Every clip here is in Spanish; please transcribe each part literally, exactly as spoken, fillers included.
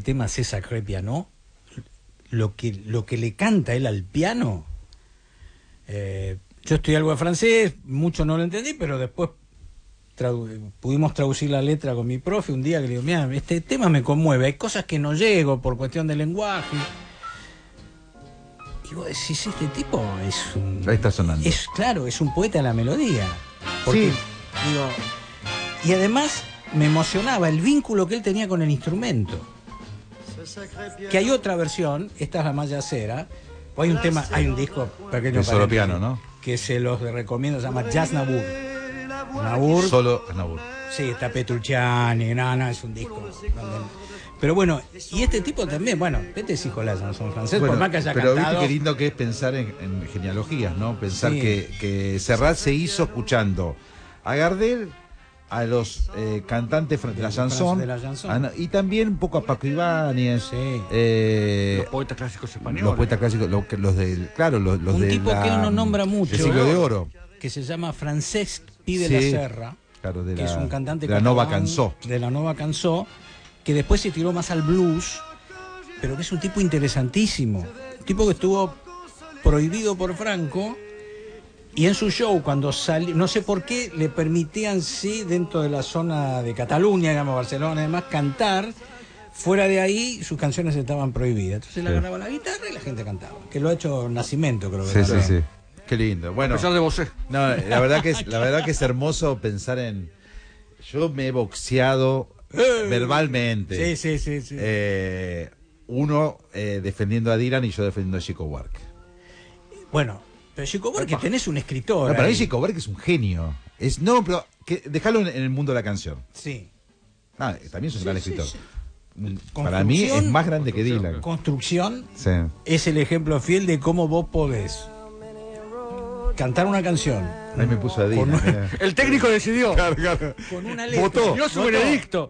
tema C'est Sacré Piano, lo que, lo que le canta él al piano, eh, yo estudié algo de francés, mucho no lo entendí, pero después tradu pudimos traducir la letra con mi profe un día que le digo, mira, este tema me conmueve, hay cosas que no llego por cuestión de lenguaje. Y vos decís, este tipo es un... Ahí está sonando. Es, claro, es un poeta de la melodía. Porque, sí. digo, y además me emocionaba el vínculo que él tenía con el instrumento. Que hay otra versión, esta es la más yacera, o hay un tema, hay un disco pequeño de solo piano, ¿no? Que se los recomiendo, se llama Jazz Nabur. Nabur. Solo Nabur. Sí, está Petrucciani, no, no, es un disco. Donde... Pero bueno, y este tipo también, bueno, este es hijo de la chanson francés, bueno, por más que haya pero cantado... viste qué lindo que es pensar en, en genealogías, ¿no? Pensar sí. que, que Serrat se hizo escuchando a Gardel, a los eh, cantantes de la chanson, de la chanson. A, y también un poco a Paco Ibáñez, sí. eh, los poetas clásicos españoles. Los poetas clásicos, los, los del, claro, los, los un de tipo la, que él no nombra mucho, el siglo de oro, que se llama Francesc Pi de sí, la Serra, claro, de que la, es un cantante de la Nova Cançó, de la Nova Cançó, que después se tiró más al blues, pero que es un tipo interesantísimo, un tipo que estuvo prohibido por Franco, y en su show cuando salió, no sé por qué le permitían, sí, dentro de la zona de Cataluña, digamos, Barcelona, además, cantar. Fuera de ahí, sus canciones estaban prohibidas. Entonces él agarraba la guitarra y la gente cantaba. Que lo ha hecho Nacimiento, creo que. Sí, sí, sí. Qué lindo. Bueno, a pesar de vos. No, la verdad que es, la verdad que es hermoso pensar en. Yo me he boxeado eh, verbalmente. Sí, sí, sí, sí. Eh, uno eh, defendiendo a Dylan y yo defendiendo a Chico Buarque. Bueno, pero Chico Buarque tenés un escritor. No, para mí Chico Buarque es un genio. Es no, pero que, déjalo en, en el mundo de la canción. Sí. Ah, también es un sí, gran sí, escritor. Sí. Para mí es más grande que Dylan. Construcción sí. es el ejemplo fiel de cómo vos podés cantar una canción. Ahí me puso a Dylan. Un... El técnico decidió. Claro, claro. Con una letra. Votó. Dio su veredicto.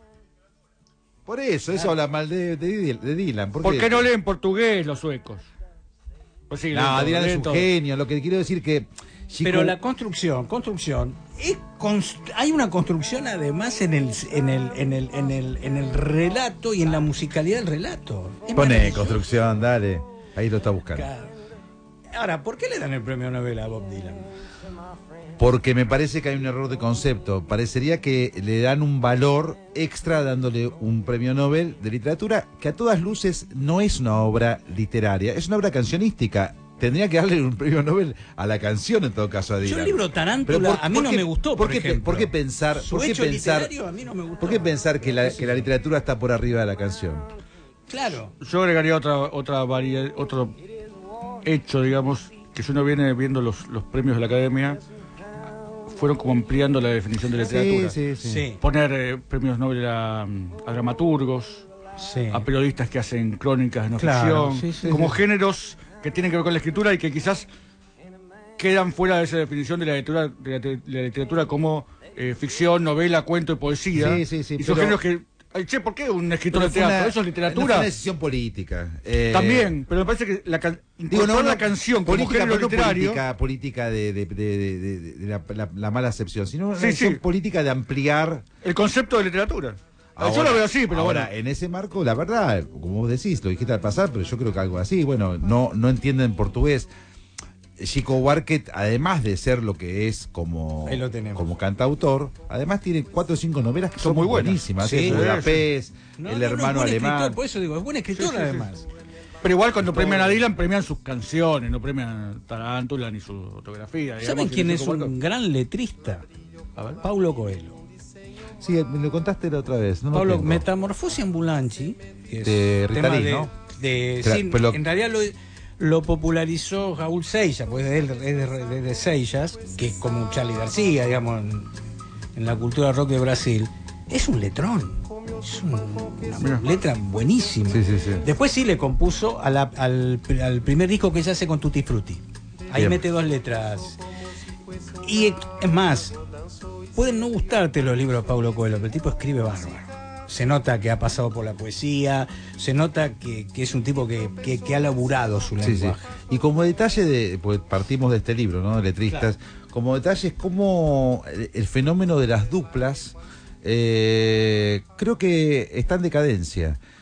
Por eso, eso habla mal de, de, de Dylan. ¿Por, ¿Por qué? qué no leen portugués los suecos? Pues sí, no, Dylan es un todo. genio. Lo que quiero decir que... Chico... Pero la construcción, construcción, es const... hay una construcción además en el, en el, en el, en el, en el relato y en la musicalidad del relato. Es Pone construcción, dale. Ahí lo está buscando. Claro. Ahora, ¿por qué le dan el premio Nobel a Bob Dylan? Porque me parece que hay un error de concepto. Parecería que le dan un valor extra dándole un premio Nobel de literatura que a todas luces no es una obra literaria, es una obra cancionística. Tendría que darle un premio Nobel a la canción en todo caso a Dylan. Yo el libro Tarántula por, a mí no qué, me gustó, por, por qué, ejemplo. ¿Por qué pensar, Su por qué hecho pensar, literario a mí no me gustó. ¿por qué pensar que la, que la literatura está por arriba de la canción? Claro. Yo agregaría otra otra variedad, otro hecho, digamos, que si uno viene viendo los, los premios de la Academia, fueron como ampliando la definición de literatura. Sí, sí, sí. sí. Poner eh, premios Nobel a, a dramaturgos, sí. a periodistas que hacen crónicas de no claro, ficción, sí, sí, como sí. géneros que tienen que ver con la escritura y que quizás quedan fuera de esa definición de la literatura, de la, de la literatura como eh, ficción, novela, cuento y poesía. Sí, sí, sí, y son pero... géneros que... Ay, che, ¿por qué un escritor de teatro? Una, Eso es literatura. No fue una decisión política. Eh, También, pero me parece que la, digo, no, no, la canción como política, género no literario... política, política de, de, de, de, de, de la, la, la mala acepción, sino una sí, decisión sí. política de ampliar... el concepto de literatura. Ahora, yo lo veo así, pero ahora, bueno. en ese marco, la verdad, como vos decís, lo dijiste al pasar, pero yo creo que algo así, bueno, no, no entienden portugués. Chico Buarque, además de ser lo que es como, como cantautor, además tiene cuatro o cinco novelas que son, son muy buenísimas. Sí, Budapest, no, El no, hermano no es alemán. Escritor, por eso digo, es buen escritor sí, sí, además. Sí. Pero igual cuando premian a Dylan, premian sus canciones, no premian Tarántula ni su fotografía. ¿Saben quién es un Buarque? Gran letrista? A ver, Paulo Coelho. Sí, me lo contaste la otra vez. No Pablo, Metamorfosi Ambulanci, que es de Ritalin, de, ¿no? De, Tra sí, pero... En realidad lo, lo popularizó Raúl Seixas, pues es de, de, de, de Seixas, que es como un Charly García, digamos, en, en la cultura rock de Brasil. Es un letrón, es un, una Mira. letra buenísima. Sí, sí, sí. Después sí le compuso a la, al, al primer disco que se hace con Tutti Frutti. Ahí Bien. mete dos letras. Y es más, pueden no gustarte los libros de Paulo Coelho, pero el tipo escribe bárbaro. Se nota que ha pasado por la poesía, se nota que, que es un tipo que, que, que ha laburado su lenguaje. Sí, sí. Y como detalle, de, pues partimos de este libro, ¿no? De letristas, claro. Como detalle es como el, el fenómeno de las duplas, eh, creo que está en decadencia.